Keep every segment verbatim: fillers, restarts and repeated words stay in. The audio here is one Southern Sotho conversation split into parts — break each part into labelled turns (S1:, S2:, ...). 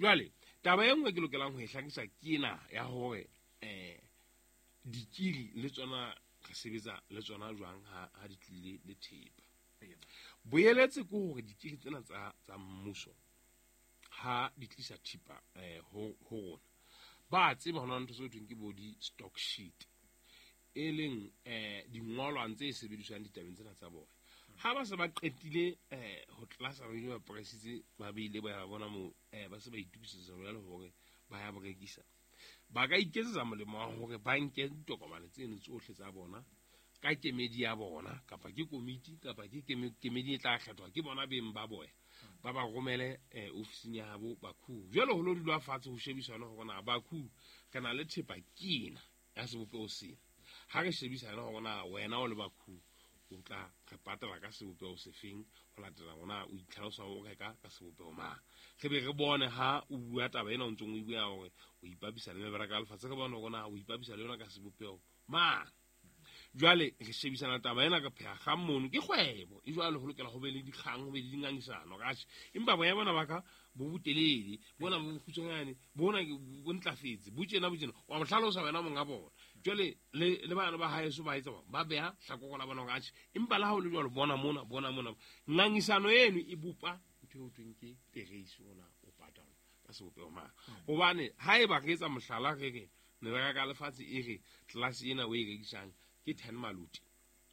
S1: jwale taba e nngwe ke lokelang ho e hlakisa ke ena ya hore eh dikiri le tsona re sebetsa le tsona jwang ha ha di tlile le thepa boeletse ke hore dikiri tsena tsa tsa mmuso ha di tlisa thipa eh ho ho rona ba tseba hona ntho tse thweng ke bo di stock sheet e leng eh dingolwana tse sebediswang ditabeng tsena tsa bona ha ba se ba qetile eh ho tlasa re ba prices ba beile ba bona mo eh ba se ba itukisetsa jwale hore ba ya berekisa ba ka iketsetsa molemo wa hore ba nke ditokomane tseno tsohle tsa bona ka kemedi ya bona kapa ke komiti kapa ke kemedi e tla kgethwa ke bona beng ba boya ba ba romele eh ofising ya habo bakhu jwale ho lo di lwa fatshe ho shebisana hore na bakhu kana le thepa kena ya sebopeo sena ha re shebisana hore na wena o le bakhu o tla re patala ka sebopeo se feng ho latela bona o itlhalosa ho reka ka sebopeo ma re be re bone ha o bua taba ena o ntse o e bua hore o ipapisa le mebereka alfa tse re bone hore na o ipapisa le yona ka sebopeo ma jwale re shebisana taba ena ka pheha ga mmono ke kgwebo e jwale ho lokela ho be le dikgang ho be le dingangisano gashi empa bo ya bona baka bo buteledi bona bo khutsongane bona bo ntlafetse bo tjena bo tjena wa mohlalosa wena monga bona jwale le le bana ba haeso ba etsa ba beha hlakogona bona gashi empa la ha o le jwalo bona mona bona mona ngangisano eno e bupa ntho e tweng ke tereiso ona o patala ka sebopeo ma hobane ha e ba re etsa mohlala re re ne ba ka lefatsi e re class ena o e rekisang ke ten maluti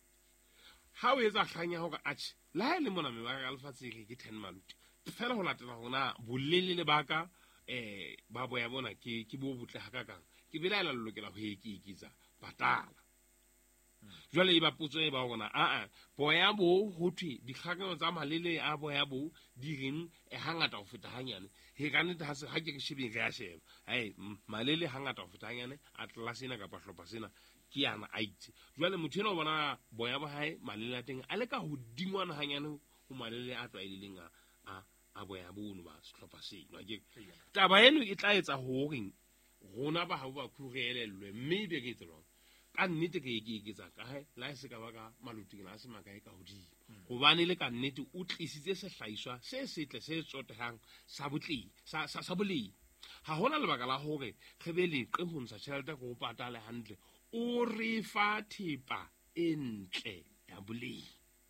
S1: ha o etsa khanya ho ka atch la ile mona me ba ka lefatsi ke ten maluti fela ho latela hona bolele le baka eh ba boya bona ke ke bo butle ha kakang ke bela la lokela ho ekeketsa patala jwale e ba putso e ba hona a a boya bo ho thwe dikgakano tsa malele a boya bo di reng e hangata ho feta hanyane he ka nnete ha se ha ke ke shebeng re a sheba hai malele hangata ho feta hanyane atlas ena ka pahlopha sena ke yana a itse jwale motho ena o bona boya ba hae malele a teng a le ka hodingwana hanyane ho malele a tlwaeleng a a a boya bono ba sehlopha seno ke taba eno e tla etsa hore rona ba ha ba khurelelwe mme be ke tselo ka nnete ke ke ke tsa ka ha la se ka ba ka maluting la se maka e ka hodimo gobane le ka nnete o tlisitse sehlaiswa se setle se tsotehang sa botli sa sa bolei ha hona lebaka la hore re be le qe ho ntsha tšhelete go patala hantle o re fa thipa entle ya bolei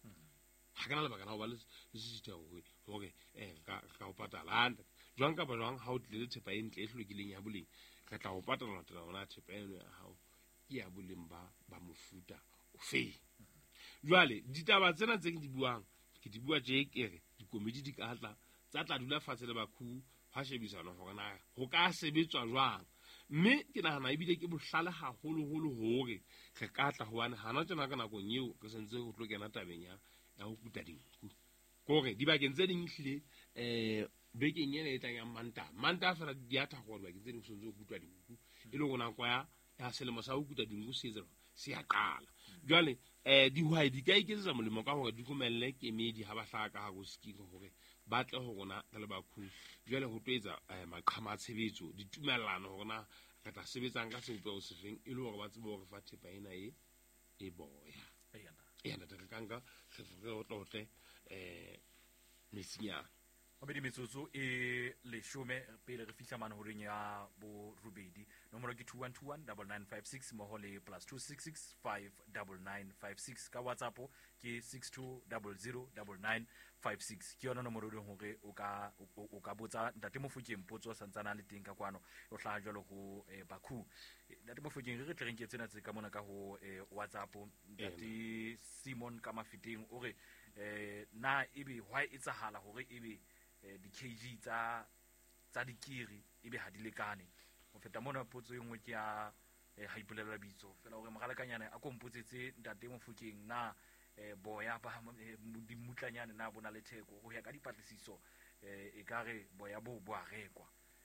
S1: ha kana lebaka la ho ba le sitse hore eh ka ka o patala hantle jwang ka ba jwang ha o tlile thipa entle e hlokileng ya bolei re tla o patala tla ona thipa eno ya hao ke ya boleng ba ba mofuta o fe jwale ditaba tsena tse ke di buang ke di bua je ke re dikomedi di ka tla tsa tla dula fatshe le bakhu ha shebisana hore na ho ka sebetswa jwang mme ke nahana ebile ke bohlale haholo holo hore re ka tla hoane hana tsena ka nako nyeo re sentse ho tlo kena tabeng ya ya ho kuta dinku gore di ba kentse ding hlile eh bekeng ena e tlang ya manta manta fela di atha gore ba kentse ding sontse ho kutwa dinku e le gona kwa ya ya selemo sa ho kuta dinku se etsa se ya qala jwale eh dihwai di ka iketsa molemo ka hore di komelle kemedi ha ba hlaka ha go skile hore ba tle ho rona ka le bakhu jwale ho twetsa maqhama a tshebetso ditumellano hore re tla sebetsang ka sebopeo se feng e le hore ba tsebe hore fa thepa ena e e boya yana ta ka nka se re o tlotle eh mesinya
S2: o be di metsotso e le shome pele re fihla mane horeng ya bo rubedi nomoro ke two one two one nine nine five six mo hole plus two six six five nine nine five six ka WhatsApp ke six two zero zero nine nine five six ke yona nomoro le hore o ka o ka botsa ntate Mofokeng potso santsana le teng ka kwano o hlaha jwalo go Bakhu ntate Mofokeng re tle re nketse na tse ka mona ka ho WhatsApp ntate Simon ka mafiteng o re eh na ebe why etsahala hore ebe di kg tsa tsa dikiri ebe ha di lekane ho feta mona potso e nngwe ke ya ha ipolela bitso fela hore mogalakanyana a kompotsetse ntate Mofokeng na boya ba di mutlanyane na bona le theko ho ya ka dipatlisiso e kare boya bo bo a rekwa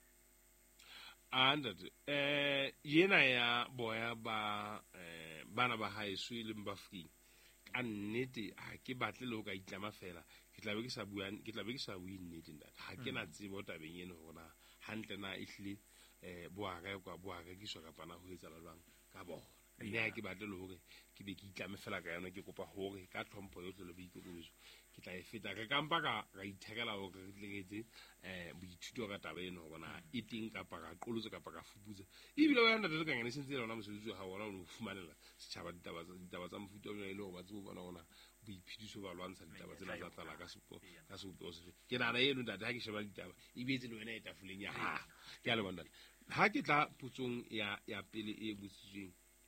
S1: and eh yena ya boya ba eh bana ba haeso le mbafking ka nnete ha ke batle le ho ka itlama fela ke tla be ke sa buang ke tla be ke sa buing nnete ntate ha ke na tsebo tabeng eno hona hantle na ihle eh bo a rekwa bo a rekiswa ka pana ho etsa lwang ka bona mme ha ke batle le hore ke be ke itlame fela ka yona ke kopa hore ka tlhompho yohle le boikokobetso ke tla e feta re kampa ka ka ithekela ho re tleketse eh boithuto ka taba eno bona e teng kapa ka qolotse kapa ka fuputsa ebile wa nda ka ngene sentse lona mosebetsi wa hao ona o fumanela setjhaba ditaba ditaba tsa mofuta o ile ho ba tsebo bona bona boiphediso ba lwantsha ditaba tsena tsa tsala ka sepo ka sepo se ke nana eno ntate ha ke sheba ditaba e betse le wena e tafoleng ya ha ke a le bona ha ke tla putsong ya ya pele e botsitsweng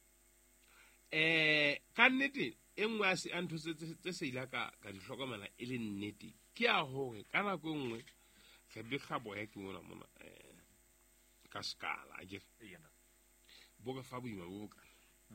S1: eh ka nnete engwe a se a ntho tse se ila ka ka di hlokomela e le nnete ke a hore ka nako engwe re bega boya ke mona mona eh ka skala ke bo ka fa boima bo ka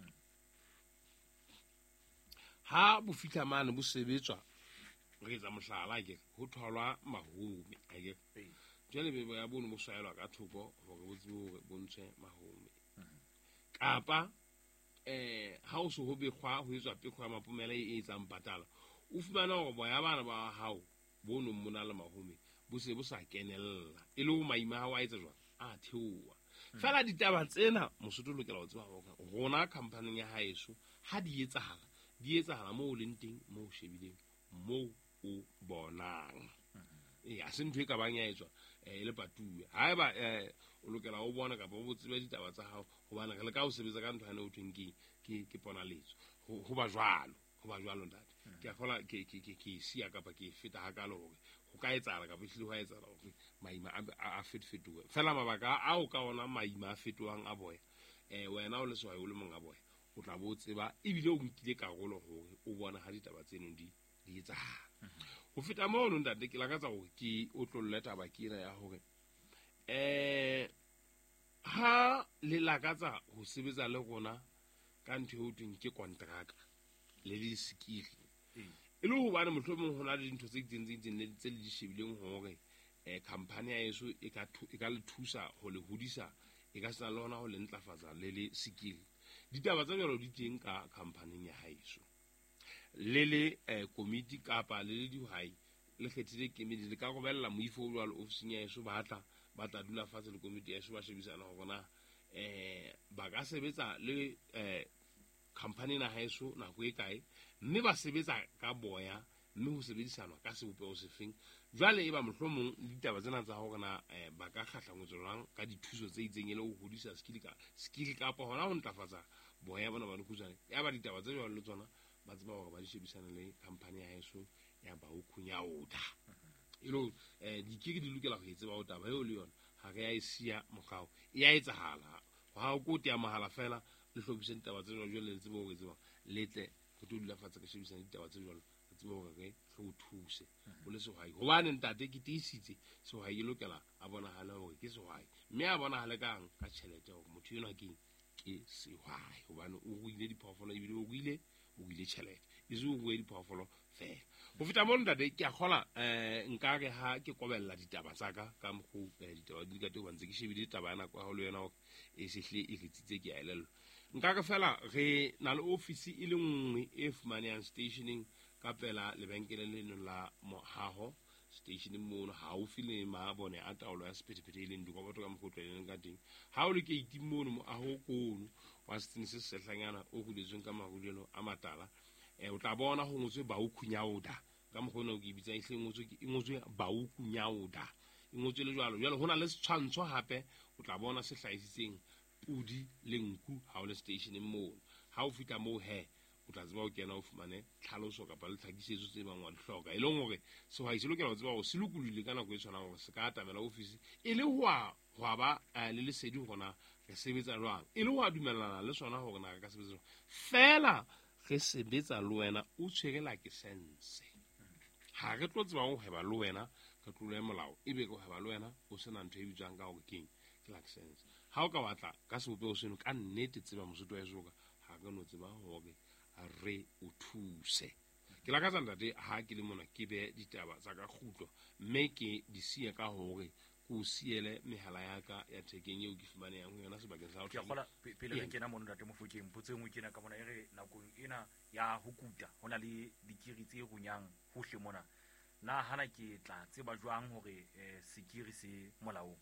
S1: ha bo fitla mane bo sebetswa re tsa mohlala ke ho tholwa mahumi ake jale be ya bona mo swaelwa ka thoko hore bo tsebo hore bontshe mahumi kapa eh ha o so ho bekgwa ho etswa pekgwa mapomela e etsang patala o fumana hore boya bana ba hao bo no mona le mahumi bo se bo sa kenella e le ho maima ha wa etsa jwang a theowa fela ditaba tsena mosotho lokela ho tseba hore rona company ya haeso ha di etsahala di etsahala mo o leng teng mo o shebileng mo o bonang e a se ntwe ka bang ya etswa e le patuwe ha eba eh o lokela ho bona kapa o botsebe ditaba tsa hao hobane re le ka o sebetsa ka ntho hane o thweng ke ke ke ponaletso ho ba jwalo ho ba jwalo ntate ke a khola ke ke ke ke sia kapa ke feta ha ka le hore ho ka etsala ka bohle ho etsala hore maima a fetfetuwe fela mabaka a o ka ona maima a fetohang a boya eh wena o le sehwai o le mong a boya o tla bo tseba ebile o nkile karolo hore o bona ha ditaba tseno di di etsahala ho feta mo no ntate ke lakatsa hore ke o tlolle taba ke ena ya hore eh ha le lakatsa ho sebetsa le rona ka ntho ho tweng ke contract le le sekiri e le ho bana mohlomong hona le dintho tse itseng tse itseng le tse le di shebileng hore eh company ya eso e ka e ka le thusa ho le hodisa e ka sena le hona ho le ntlafatsa le le sekiri ditaba tsa jalo di teng ka company ya haeso le le eh committee kapa le le dihwai le kgethile kemedi le ka robella moifo o jwalo ofising ya eso ba tla ba tla dula fatshe le committee ya eso ba shebisana hore na eh ba ka sebetsa le eh company na haeso na go e kae mme ba sebetsa ka boya mme ho sebedisanwa ka sebopego se feng jwale e ba mohlomong ditaba tsena tsa hore na ba ka khahlangwe tswang ka dithuso tse itseng ile ho hodisa skill ka skill kapa hona ho ntlafatsa boya bona ba dikhutsane ya ba ditaba tse jwalo le tsona ba tseba hore ba di shebisana le company ya haeso ya ba o khunya oda ilo eh dikiri di lokela go etseba o taba eo le yona ha re ya isia mogao e a etsahala ha o go tia mahala fela le hlobise ditaba tse jwalo le tsebo go tseba letle go to dula fatsa ka shebisana ditaba tse jwalo tsebo hore re go thuse o le sehwai hobane ntate ke tiisitse sehwai e lokela a bona hala hore ke sehwai mme a bona hala kang ka tšhelete hore motho yena ke ke sehwai hobane o go ile diphoofolo ebile o go ile o ile tšhelete e zo go diphoofolo fela ho feta mo ntate ke a khola eh nka re ha ke kobella ditaba tsaka ka mkhu ditaba di ka teo bantse ke shebile ditaba yana kwa ho le yena e sehle e retsitse ke a elello nka re fela re na le office e le nngwe e fumaneang stationing ka pela lebenkele leno la mohaho stationing mono ha o file maabone a taolo ya sephethephethe le ndo go batho ka mkhotleleng ka teng ha o le ke itimono mo a ho kono wa setseng se sehlanyana o go letsweng ka mahulelo a matala e o tla bona ho ngotswe ba o khunyaoda ka mogona o ke bitsa e hleng ngotswe ke ngotswe ba o khunyaoda e ngotswe le jwalo jwalo hona le setshwantsho hape o tla bona se hlahisitseng pudi le nku ha o le stationing mono ha o fita mo he o tla tseba o kena o fumane tlhaloso kapa le tlhakisetso tse bang wa di hloka e leng hore sehwai se lokela ho tseba go se lokolile ka nako e tshwanang hore se ka atamela office e le hwa hwa ba le lesedi hona re sebetsa jwang e le hwa dumellana le sona hore na re ka sebetsa fela re sebetsa le wena o tshwerela ke sense ha re tlo tseba ho heba le wena ka tlo le molao e be go heba le wena o sena ntho e bitswang ka hore keng ke license ha o ka batla ka sebopego seno ka nnete tseba mosotho wa esoka ha ka no tseba hore re o thuse ke la ka tsanda de ha ke le mona ke be ditaba tsa ka khutlo mme ke di sia ka hore go siele mehala ya ka ya thekeng eo ke fumaneng ho yona sebakeng sa ho
S2: ke gola pele ke kena mona ntate Mofokeng potseng o kena ka mona ere nakong ena ya hukuta hona le dikiri tse runyang hohle mona na hana ke tla tseba jwang hore sekiri se molaong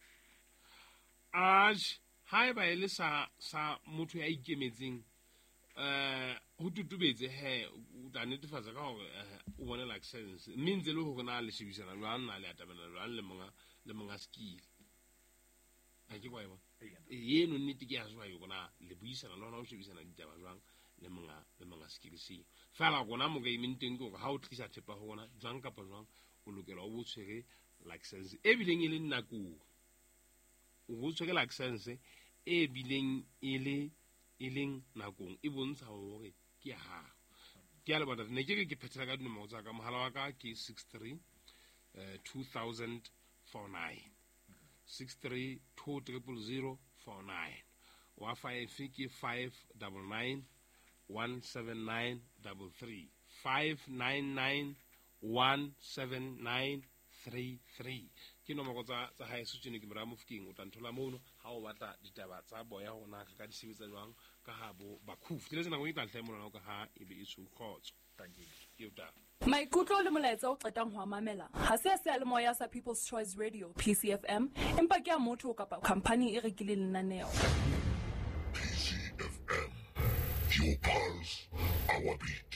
S1: aj ha e ba ile sa sa motho ya ikemetseng eh ho tutubetse he o tla netefatsa ka hore o bone license mme ntse le ho na le shebisana jwang na le atabana jwang le monga le monga skill a ke kwa e bona e no nnete ke ya jwa yo bona le buisana le hona o shebisana ditaba jwang le monga le monga skill se fela gona mo ga imenteng go ha o tlisa thepa ho bona jwang kapa jwang o lokela o botshwere license e bileng e le nako o botshwere license e bileng e le e leng nakong e bontsha hore ke ha ke a le bona ne ke ke phethela ka dinemo tsa ka mohala wa ka ke six three two thousand forty-nine six three two zero zero four nine wa five ke five nine nine one seven nine three three five nine nine one seven nine three three ke nomoro tsa tsa hae sutshene ke mra mofking o tanthola mono ha o batla ditaba tsa boya hona ka di sebetsa jwang ka ha bo bakhufu tile tsena go itla hle mona ka ha e be e tshukgotso thank you ke uta
S3: maikutlo le molaetsa o qetang ho mamela ha se se le moya sa People's Choice Radio P C F M empa ke a motho kapa company e rekile lenaneo
S4: P C F M, your pulse, our beat.